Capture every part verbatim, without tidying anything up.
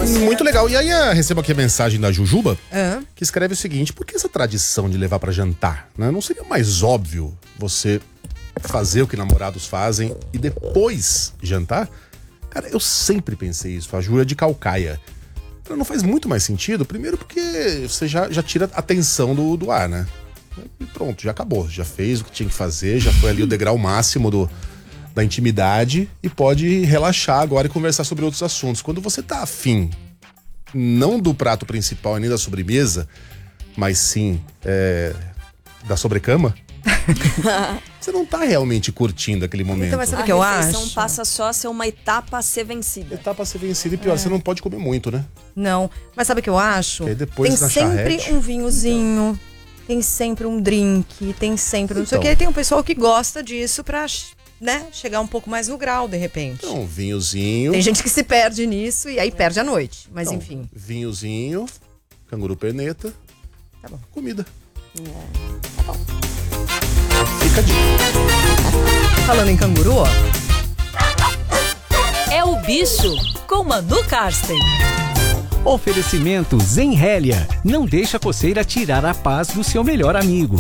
Muito legal. E aí eu recebo aqui a mensagem da Jujuba, ah. que escreve o seguinte: por que essa tradição de levar pra jantar? Né? Não seria mais óbvio você fazer o que namorados fazem e depois jantar? Cara, eu sempre pensei isso. A Ju é de Calcaia. Não faz muito mais sentido. Primeiro porque você já, já tira a tensão do, do ar, né? E pronto, já acabou. Já fez o que tinha que fazer, já foi ali o degrau máximo do, da intimidade e pode relaxar agora e conversar sobre outros assuntos. Quando você tá afim, não do prato principal e nem da sobremesa, mas sim é, da sobrecama, você não tá realmente curtindo aquele momento. Então, mas sabe o que eu acho? A refeição passa só a ser uma etapa a ser vencida. Etapa a ser vencida e pior, é. você não pode comer muito, né? Não, mas sabe o que eu acho? Porque aí depois, tem na sempre charrete, um vinhozinho, tem sempre um drink, tem sempre... Não sei o Então. que. Tem um pessoal que gosta disso pra, né, chegar um pouco mais no grau, de repente. Então, vinhozinho. Tem gente que se perde nisso e aí perde a noite. Mas Então, enfim. Vinhozinho, canguru perneta, Tá bom. comida. É. Tá bom. Fica a dica. Falando em canguru, ó. É o Bicho, com Manu Karsten. Oferecimento Zenrélia. Não deixa a coceira tirar a paz do seu melhor amigo.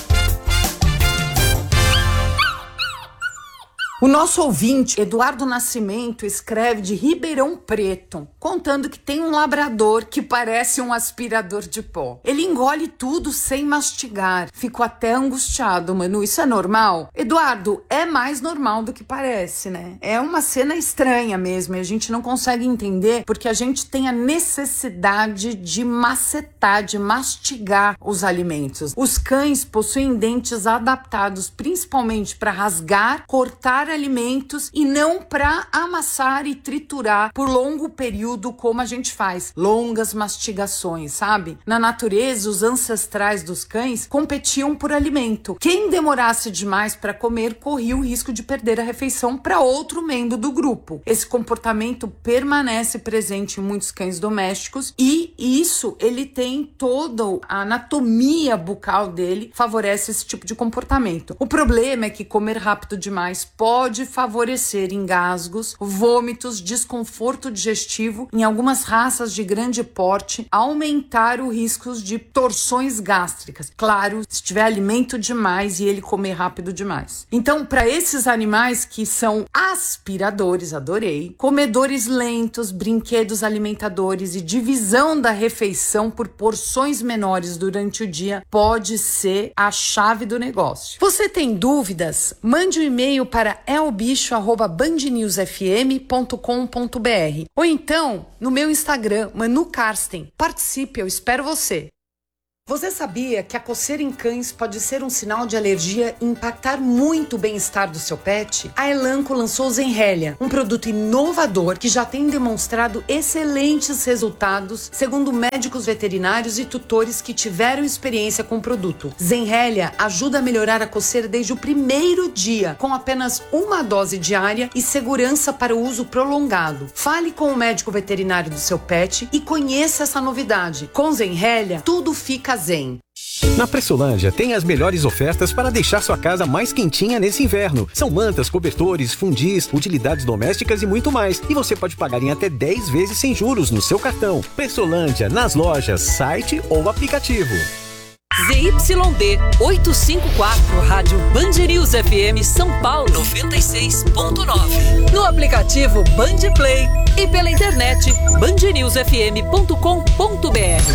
O nosso ouvinte, Eduardo Nascimento, escreve de Ribeirão Preto, contando que tem um labrador que parece um aspirador de pó. Ele engole tudo sem mastigar. Fico até angustiado, Manu. Isso é normal? Eduardo, é mais normal do que parece, né? É uma cena estranha mesmo e a gente não consegue entender porque a gente tem a necessidade de macetar, de mastigar os alimentos. Os cães possuem dentes adaptados principalmente para rasgar, cortar alimentos e não para amassar e triturar por longo período como a gente faz, longas mastigações, sabe? Na natureza, os ancestrais dos cães competiam por alimento. Quem demorasse demais para comer corria o risco de perder a refeição para outro membro do grupo. Esse comportamento permanece presente em muitos cães domésticos e isso ele tem toda a anatomia bucal dele favorece esse tipo de comportamento. O problema é que comer rápido demais pode pode favorecer engasgos, vômitos, desconforto digestivo, em algumas raças de grande porte, aumentar o risco de torções gástricas. Claro, se tiver alimento demais e ele comer rápido demais. Então, para esses animais que são aspiradores, adorei, comedores lentos, brinquedos alimentadores e divisão da refeição por porções menores durante o dia pode ser a chave do negócio. Você tem dúvidas? Mande um e-mail para elbicho arroba band news f m ponto com ponto b r ou então no meu Instagram, Manu Karsten. Participe, eu espero você. Você sabia que a coceira em cães pode ser um sinal de alergia e impactar muito o bem-estar do seu pet? A Elanco lançou o Zenrélia, um produto inovador que já tem demonstrado excelentes resultados, segundo médicos veterinários e tutores que tiveram experiência com o produto. Zenrélia ajuda a melhorar a coceira desde o primeiro dia, com apenas uma dose diária e segurança para o uso prolongado. Fale com o médico veterinário do seu pet e conheça essa novidade. Com Zenrélia, tudo fica zen. Na Pressolândia tem as melhores ofertas para deixar sua casa mais quentinha nesse inverno. São mantas, cobertores, fundis, utilidades domésticas e muito mais. E você pode pagar em até dez vezes sem juros no seu cartão. Pressolândia, nas lojas, site ou aplicativo. Z Y D oitocentos e cinquenta e quatro, Rádio Band News F M São Paulo noventa e seis ponto nove. No aplicativo Band Play e pela internet band news f m ponto com ponto b r.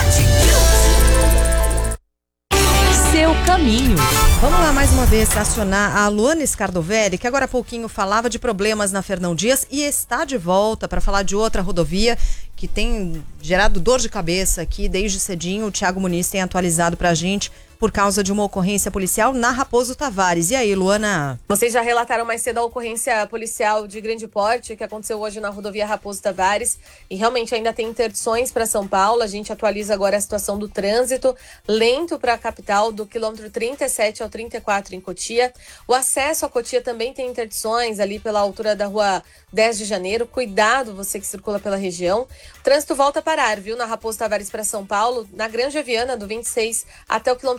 Seu caminho. Vamos lá mais uma vez acionar a Luana Scardovelli, que agora há pouquinho falava de problemas na Fernão Dias e está de volta para falar de outra rodovia que tem gerado dor de cabeça aqui desde cedinho. O Thiago Muniz tem atualizado pra gente por causa de uma ocorrência policial na Raposo Tavares. E aí, Luana? Vocês já relataram mais cedo a ocorrência policial de grande porte que aconteceu hoje na rodovia Raposo Tavares e realmente ainda tem interdições para São Paulo. A gente atualiza agora a situação do trânsito lento para a capital do quilômetro trinta e sete ao trinta e quatro em Cotia. O acesso a Cotia também tem interdições ali pela altura da rua dez de janeiro. Cuidado, você que circula pela região. O trânsito volta a parar, viu? Na Raposo Tavares para São Paulo, na Granja Viana, do vinte e seis até o quilômetro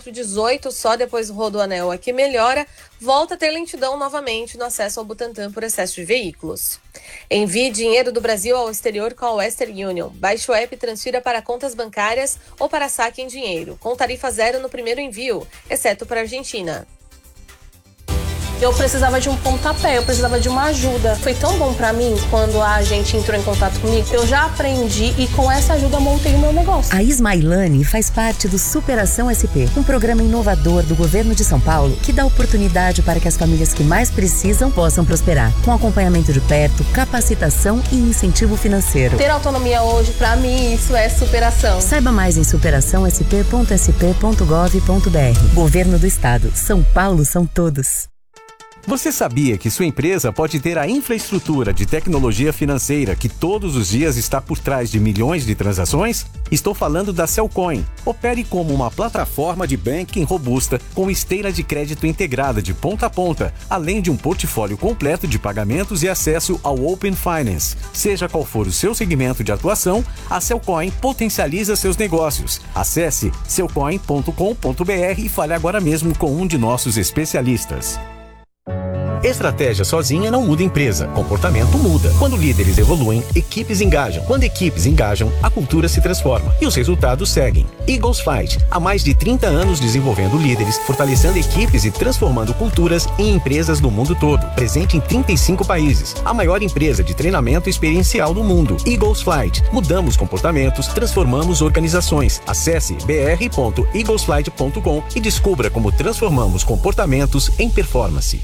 quilômetro dezoito, só depois do Rodoanel aqui melhora, volta a ter lentidão novamente no acesso ao Butantã por excesso de veículos. Envie dinheiro do Brasil ao exterior com a Western Union. Baixe o app e transfira para contas bancárias ou para saque em dinheiro, com tarifa zero no primeiro envio, exceto para a Argentina. Eu precisava de um pontapé, eu precisava de uma ajuda. Foi tão bom pra mim quando a gente entrou em contato comigo. Eu já aprendi e com essa ajuda montei o meu negócio. A Ismailane faz parte do Superação S P, um programa inovador do governo de São Paulo que dá oportunidade para que as famílias que mais precisam possam prosperar, com acompanhamento de perto, capacitação e incentivo financeiro. Ter autonomia hoje, pra mim, isso é superação. Saiba mais em superação s p ponto s p ponto gov ponto b r. Governo do Estado. São Paulo são todos. Você sabia que sua empresa pode ter a infraestrutura de tecnologia financeira que todos os dias está por trás de milhões de transações? Estou falando da Cellcoin. Opere como uma plataforma de banking robusta com esteira de crédito integrada de ponta a ponta, além de um portfólio completo de pagamentos e acesso ao Open Finance. Seja qual for o seu segmento de atuação, a Cellcoin potencializa seus negócios. Acesse cellcoin ponto com ponto b r e fale agora mesmo com um de nossos especialistas. Estratégia sozinha não muda empresa, comportamento muda. Quando líderes evoluem, equipes engajam. Quando equipes engajam, a cultura se transforma e os resultados seguem. Eagles Fight, há mais de trinta anos desenvolvendo líderes, fortalecendo equipes e transformando culturas em empresas do mundo todo. Presente em trinta e cinco países, a maior empresa de treinamento experiencial do mundo. Eagles Flight, mudamos comportamentos, transformamos organizações. Acesse b r ponto eagles flight ponto com e descubra como transformamos comportamentos em performance.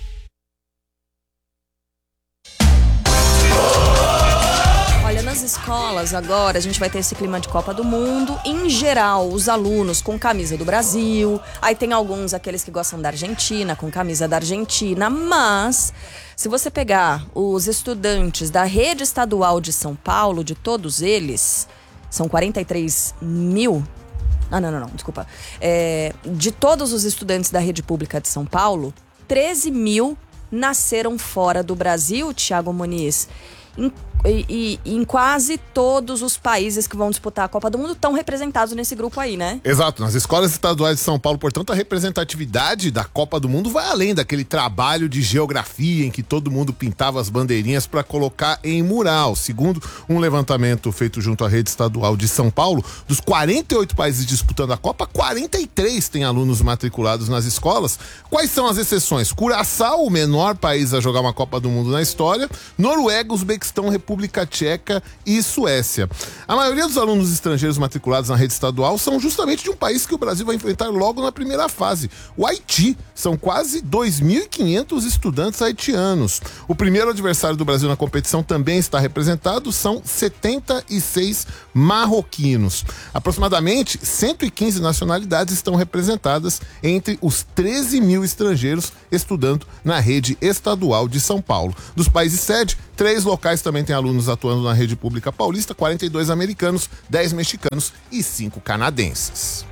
Nas escolas agora a gente vai ter esse clima de Copa do Mundo. Em geral, os alunos com camisa do Brasil. Aí tem alguns, aqueles que gostam da Argentina, com camisa da Argentina. Mas, se você pegar os estudantes da rede estadual de São Paulo, de todos eles, são quarenta e três mil. Ah, não, não, não, desculpa. É, de todos os estudantes da rede pública de São Paulo, treze mil nasceram fora do Brasil, Thiago Muniz. Em E, e em quase todos os países que vão disputar a Copa do Mundo estão representados nesse grupo aí, né? Exato, nas escolas estaduais de São Paulo, portanto, a representatividade da Copa do Mundo vai além daquele trabalho de geografia em que todo mundo pintava as bandeirinhas para colocar em mural. Segundo um levantamento feito junto à rede estadual de São Paulo, dos quarenta e oito países disputando a Copa, quarenta e três têm alunos matriculados nas escolas. Quais são as exceções? Curaçao, o menor país a jogar uma Copa do Mundo na história, Noruega, Uzbequistão, República República Tcheca e Suécia. A maioria dos alunos estrangeiros matriculados na rede estadual são justamente de um país que o Brasil vai enfrentar logo na primeira fase, o Haiti. São quase dois mil e quinhentos estudantes haitianos. O primeiro adversário do Brasil na competição também está representado, são setenta e seis marroquinos. Aproximadamente cento e quinze nacionalidades estão representadas entre os treze mil estrangeiros estudando na rede estadual de São Paulo. Dos países sede, três locais também têm alunos atuando na rede pública paulista, quarenta e dois americanos, dez mexicanos e cinco canadenses.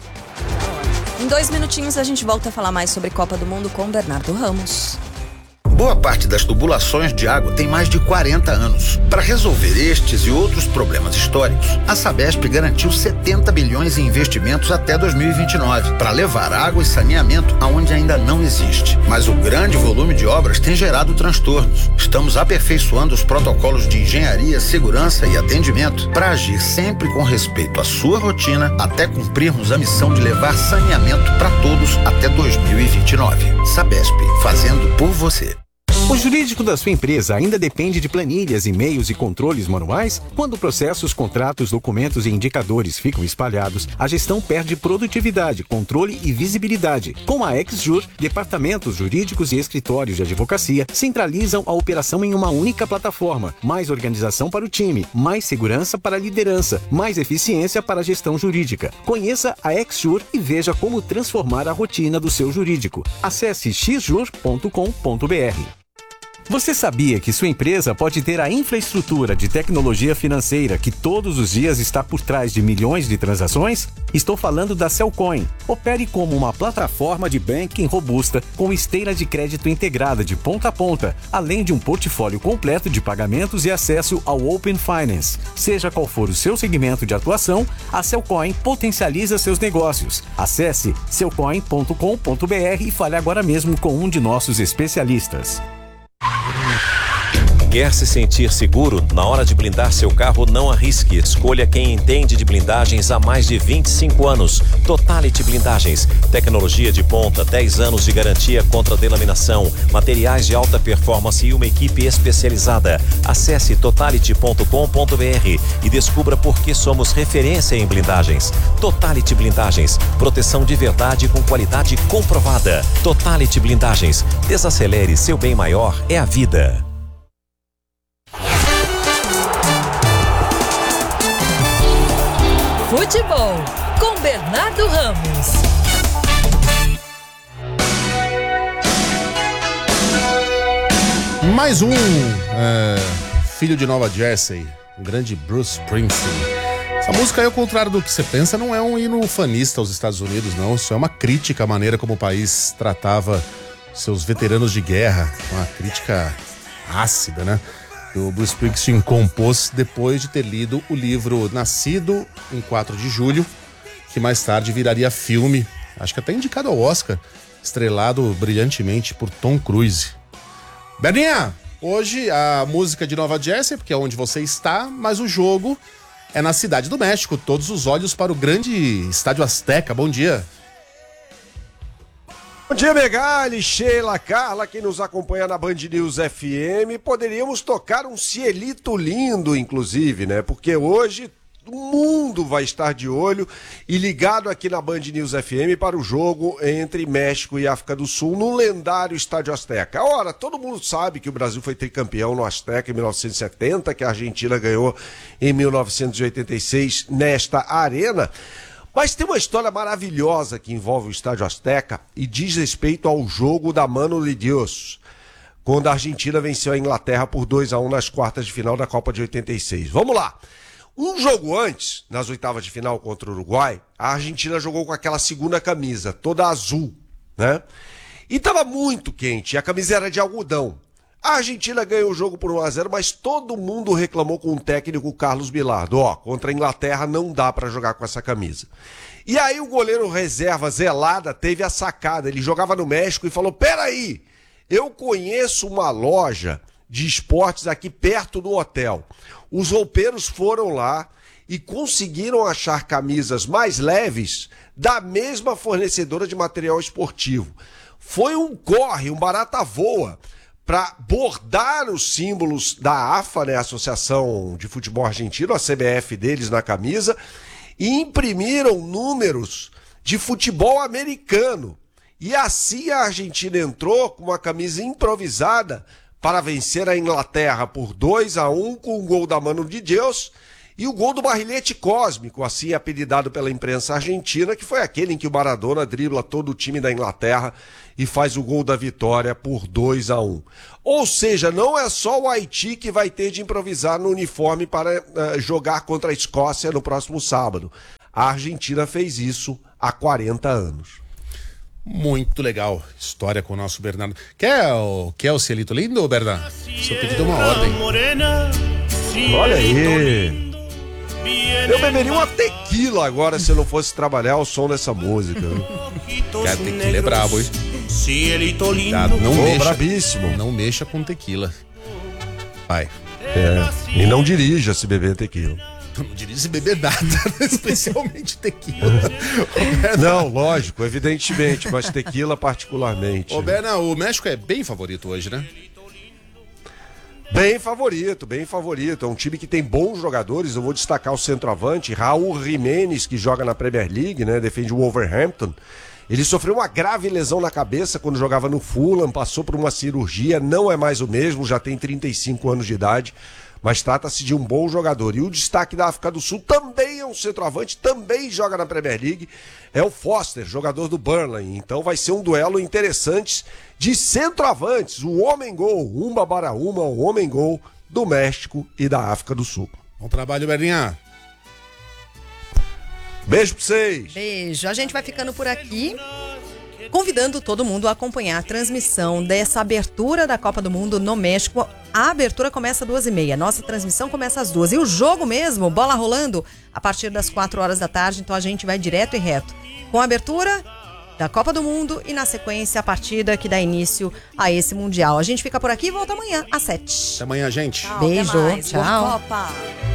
Em dois minutinhos a gente volta a falar mais sobre Copa do Mundo com Bernardo Ramos. Boa parte das tubulações de água tem mais de quarenta anos. Para resolver estes e outros problemas históricos, a Sabesp garantiu setenta bilhões em investimentos até dois mil e vinte e nove, para levar água e saneamento aonde ainda não existe. Mas o grande volume de obras tem gerado transtornos. Estamos aperfeiçoando os protocolos de engenharia, segurança e atendimento para agir sempre com respeito à sua rotina, até cumprirmos a missão de levar saneamento para todos até dois mil e vinte e nove. Sabesp, fazendo por você. O jurídico da sua empresa ainda depende de planilhas, e-mails e controles manuais? Quando processos, contratos, documentos e indicadores ficam espalhados, a gestão perde produtividade, controle e visibilidade. Com a XJur, departamentos jurídicos e escritórios de advocacia centralizam a operação em uma única plataforma. Mais organização para o time, mais segurança para a liderança, mais eficiência para a gestão jurídica. Conheça a XJur e veja como transformar a rotina do seu jurídico. Acesse x jur ponto com ponto b r. Você sabia que sua empresa pode ter a infraestrutura de tecnologia financeira que todos os dias está por trás de milhões de transações? Estou falando da Cellcoin. Opere como uma plataforma de banking robusta com esteira de crédito integrada de ponta a ponta, além de um portfólio completo de pagamentos e acesso ao Open Finance. Seja qual for o seu segmento de atuação, a Cellcoin potencializa seus negócios. Acesse cellcoin ponto com ponto b r e fale agora mesmo com um de nossos especialistas. Quer se sentir seguro? Na hora de blindar seu carro, não arrisque. Escolha quem entende de blindagens há mais de vinte e cinco anos. Totality Blindagens. Tecnologia de ponta, dez anos de garantia contra delaminação, materiais de alta performance e uma equipe especializada. Acesse totality ponto com ponto b r e descubra por que somos referência em blindagens. Totality Blindagens. Proteção de verdade com qualidade comprovada. Totality Blindagens. Desacelere, seu bem maior é a vida. Futebol, com Bernardo Ramos. Mais um é, filho de Nova Jersey, um grande Bruce Springsteen. Essa música aí, ao contrário do que você pensa, não é um hino fanista aos Estados Unidos, não. Isso é uma crítica à maneira como o país tratava seus veteranos de guerra. Uma crítica ácida, né? O Bruce Springsteen compôs depois de ter lido o livro Nascido em quatro de julho, que mais tarde viraria filme, acho que até indicado ao Oscar, estrelado brilhantemente por Tom Cruise. Berninha, hoje a música de Nova Jersey, porque é onde você está, mas o jogo é na Cidade do México. Todos os olhos para o grande Estádio Azteca. Bom dia. Bom dia, Megali, Sheila, Carla, quem nos acompanha na Band News F M. Poderíamos tocar um cielito lindo, inclusive, né? Porque hoje o mundo vai estar de olho e ligado aqui na Band News F M para o jogo entre México e África do Sul no lendário Estádio Azteca. Ora, todo mundo sabe que o Brasil foi tricampeão no Azteca em mil novecentos e setenta, que a Argentina ganhou em mil novecentos e oitenta e seis nesta arena. Mas tem uma história maravilhosa que envolve o Estádio Azteca e diz respeito ao jogo da Mano de Dios, quando a Argentina venceu a Inglaterra por dois a um nas quartas de final da Copa de oitenta e seis. Vamos lá. Um jogo antes, nas oitavas de final contra o Uruguai, a Argentina jogou com aquela segunda camisa, toda azul, né? E estava muito quente, a camisa era de algodão. A Argentina ganhou o jogo por um a zero, mas todo mundo reclamou com o técnico Carlos Bilardo. Ó, contra a Inglaterra não dá pra jogar com essa camisa. E aí o goleiro reserva Zelada teve a sacada. Ele jogava no México e falou, peraí, eu conheço uma loja de esportes aqui perto do hotel. Os roupeiros foram lá e conseguiram achar camisas mais leves da mesma fornecedora de material esportivo. Foi um corre, um barata voa, para bordar os símbolos da A F A, né, Associação de Futebol Argentino, a C B F deles na camisa, e imprimiram números de futebol americano. E assim a Argentina entrou com uma camisa improvisada para vencer a Inglaterra por dois a um com o gol da Mano de Deus e o gol do Barrilete Cósmico, assim apelidado pela imprensa argentina, que foi aquele em que o Maradona dribla todo o time da Inglaterra e faz o gol da vitória por dois a um. Ou seja, não é só o Haiti que vai ter de improvisar no uniforme para uh, jogar contra a Escócia no próximo sábado. A Argentina fez isso há quarenta anos. Muito legal. História com o nosso Bernardo. Quer o, quer o cielito lindo, Bernardo? Seu pedido é uma ordem. Olha aí. Eu beberia uma tequila agora se eu não fosse trabalhar o som dessa música. Cara, tequila é brabo, hein? Cuidado, não oh, mexa, brabíssimo. Não mexa com tequila. Vai. É, e não dirija se beber tequila. Não dirija se beber nada, especialmente tequila. Não, lógico, evidentemente, mas tequila particularmente. Ô, Berna, o México é bem favorito hoje, né? Bem favorito, bem favorito. É um time que tem bons jogadores. Eu vou destacar o centroavante, Raul Jiménez, que joga na Premier League, né? Defende o Wolverhampton. Ele sofreu uma grave lesão na cabeça quando jogava no Fulham, passou por uma cirurgia, não é mais o mesmo, já tem trinta e cinco anos de idade, mas trata-se de um bom jogador. E o destaque da África do Sul também é um centroavante, também joga na Premier League. É o Foster, jogador do Burnley. Então vai ser um duelo interessante de centroavantes. O homem-gol, Umba Baraúma, o homem-gol do México e da África do Sul. Bom trabalho, Berlinha. Beijo pra vocês. Beijo. A gente vai ficando por aqui, convidando todo mundo a acompanhar a transmissão dessa abertura da Copa do Mundo no México. A abertura começa às duas e meia. Nossa transmissão começa às duas. E o jogo mesmo, bola rolando, a partir das quatro horas da tarde. Então a gente vai direto e reto com a abertura da Copa do Mundo e, na sequência, a partida que dá início a esse Mundial. A gente fica por aqui e volta amanhã às sete. Até amanhã, gente. Beijo. Até mais. Tchau. Boa Copa.